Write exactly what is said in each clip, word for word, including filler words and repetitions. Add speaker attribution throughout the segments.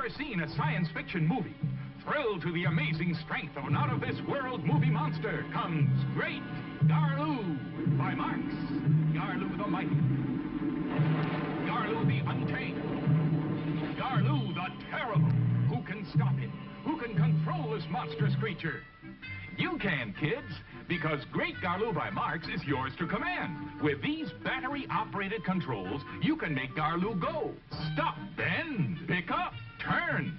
Speaker 1: ever seen a science fiction movie? Thrilled to the amazing strength of an out-of-this-world movie monster comes Great Garloo by Marx. Garloo the Mighty. Garloo the Untamed. Garloo the Terrible. Who can stop him? Who can control this monstrous creature? You can, kids, because Great Garloo by Marx is yours to command. With these battery-operated controls, you can make Garloo go, stop, bend, pick up, turn.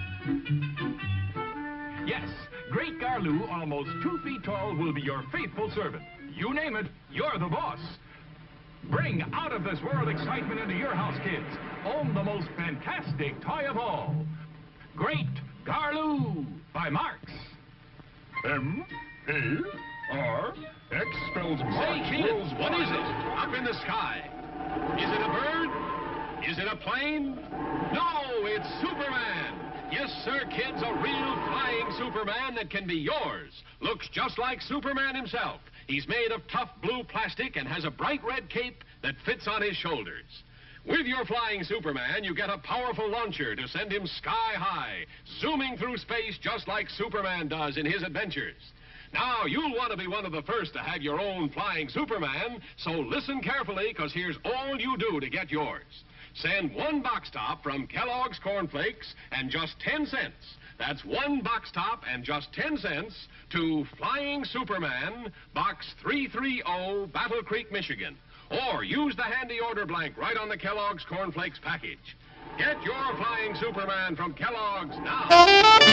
Speaker 1: Yes, Great Garloo, almost two feet tall, will be your faithful servant. You name it, you're the boss. Bring out-of-this-world excitement into your house, kids. Own the most fantastic toy of all. Great Garloo by Marx.
Speaker 2: M A R X spells
Speaker 3: Say,
Speaker 2: Marx.
Speaker 3: kids, what is it? Up in the sky. Is it a bird? Is it a plane? No, it's Superman. Yes, sir, kids, a real flying Superman that can be yours. Looks just like Superman himself. He's made of tough blue plastic and has a bright red cape that fits on his shoulders. With your flying Superman, you get a powerful launcher to send him sky high, zooming through space just like Superman does in his adventures. Now, you'll want to be one of the first to have your own flying Superman, so listen carefully, because here's all you do to get yours. Send one box top from Kellogg's Corn Flakes and just ten cents. That's one box top and just ten cents to Flying Superman, Box three thirty, Battle Creek, Michigan. Or use the handy order blank right on the Kellogg's Corn Flakes package. Get your Flying Superman from Kellogg's now.